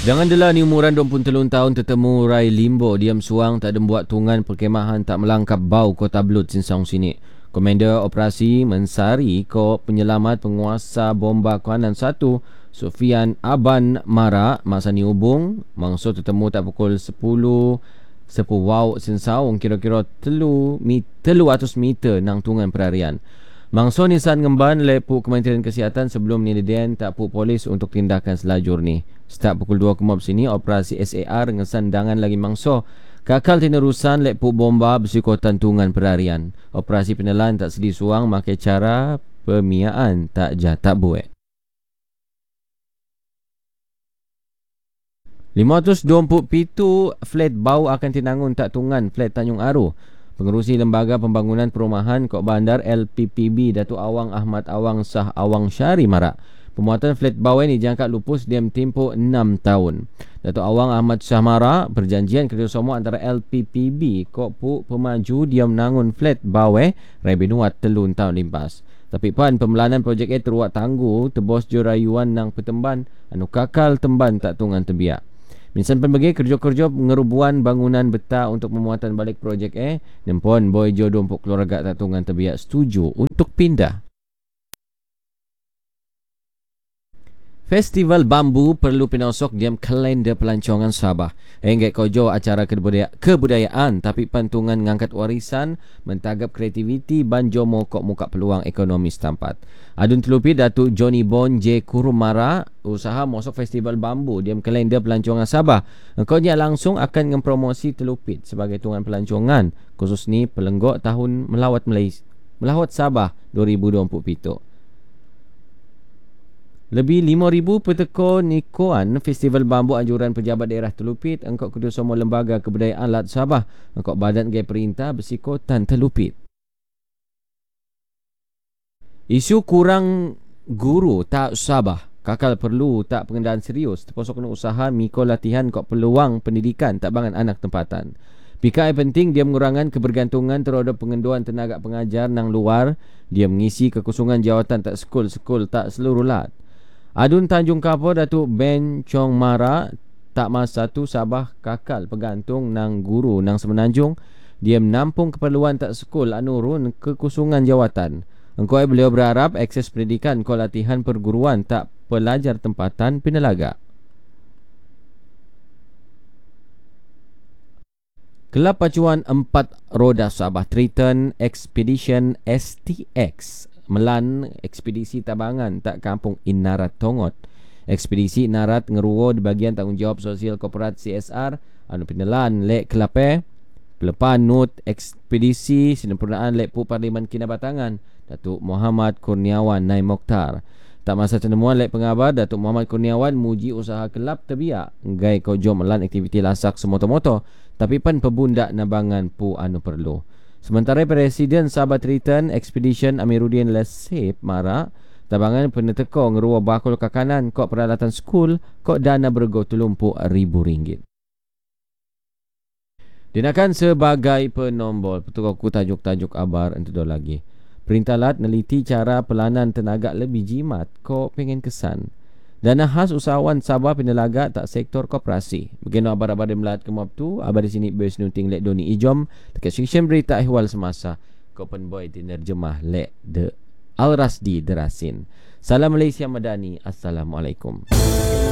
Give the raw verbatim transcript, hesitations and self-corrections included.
Jangan dela ni umuran dua puluh tiga tahun tetemu rai limbo diam suang tak ada buat tungan perkemahan tak melangkap bau kota Blut sinsang sini. Komander Operasi Mensari ko penyelamat penguasa bomba Kuantan satu Sufian Aban Mara masa ni hubung mangso tetemu tak pukul sepuluh sepuluh wow sinsang kira-kira telu mi telu ratus meter nang tungan perharian. Mangso nisan ngemban lepu Kementerian Kesihatan sebelum ni deden tak pu polis untuk tindakan selajur ni. Start pukul dua kemab sini operasi S A R ngesan dangan lagi mangso. Kakal tinerusan lepu bomba bersikotan tungan perharian. Operasi penelan tak sedi suang makai cara pemiaan tak jatah buek. lima ratus dua puluh pitu flat bau akan tinangun tak tungan flat Tanjung Aru. Pengerusi Lembaga Pembangunan Perumahan Kok Bandar L P P B Datuk Awang Ahmad Awang Sah Awang Syari Marak. Pemuatan flat bawah ini jangka lupus diam tempoh enam tahun. Datuk Awang Ahmad Sah Marak perjanjian kerjasama antara L P P B Kok Pu Pemaju diam nangun flat bawah rebenuat telun tahun limpas. Tapi pan pemelanan projek itu teruak tangguh tebos jorayuan nang petemban anu kakal temban tak tungan tebiak. Minsan pembagi kerja-kerja pengerubuan bangunan betah untuk memuatan balik projek eh nempon boy jodoh untuk keluarga tak tungan tebiak setuju untuk pindah. Festival Bambu perlu pinosok diam kalender pelancongan Sabah. Enggak kojo acara kebudaya- kebudayaan tapi pantungan ngangkat warisan mentagap kreativiti banjo mokok muka peluang ekonomi setempat. Adun telupi Datuk Johnny Bon J Kurumara usaha mosok Festival Bambu diam kalender pelancongan Sabah. Engkaunya langsung akan mempromosi telupit sebagai tungan pelancongan khusus ni pelenggok tahun melawat Malaysia melawat Sabah dua ribu dua puluh pitu. Lebih lima ribu peteka nikoan Festival Bambu anjuran pejabat daerah Telupit engkau kerjasama Lembaga Kebudayaan Lat Sabah engkau badan gaya perintah bersikotan Telupit. Isu kurang guru tak Sabah kakal perlu tak pengendalian serius terpasok kena usaha mikul latihan kok peluang pendidikan tak bangan anak tempatan. P K I penting dia mengurangan kebergantungan terhadap pengenduan tenaga pengajar nang luar dia mengisi kekosongan jawatan tak sekul-sekul tak seluruh lat. Adun Tanjung Kapur Datuk Ben Chong Mara tak masa tu Sabah kakal pegantung nang guru nang Semenanjung dia menampung keperluan tak sekul anurun kekosongan jawatan. Engkau beliau berharap akses pendidikan ko latihan perguruan tak pelajar tempatan pinelaga. Kelab Pacuan Empat Roda Sabah Triton Expedition S T X melan ekspedisi tabangan tak kampung Inarat Tongot. Ekspedisi Inarat ngeruo di bagian tanggungjawab sosial korporat C S R anu pinelan lek kelape pelepan nut ekspedisi sempurnaan lek Pu Parlimen Kinabatangan Datuk Muhammad Kurniawan Nai Mokhtar. Tak masa penemuan lek pengabar Datuk Muhammad Kurniawan muji usaha kelab tebiak ngai kojo melan aktiviti lasak semoto-moto tapi pan pebundak nabangan Pu anu perlu. Sementara Presiden Sabah Triton Expedition Amiruddin Lesip Mara tabangan peneteko ngeruah bakul kakanan kok peralatan skul kok dana bergo telumpu ribu ringgit. Dinakan sebagai penombol petugaku tajuk-tajuk abar entudo lagi. Perintah lat neliti cara pelanan tenaga lebih jimat kok pengen kesan. Dana khas usahawan Sabah pinelaga tak sektor koperasi. Begini abar-abar di melat kemab tu. Abar di sini bers nuting lek Doni Ijom. Dekat seksyen berita ihwal semasa. Kopen boy dinerjemah lek de Al-Rasdi Derasin. Salam Malaysia Madani. Assalamualaikum.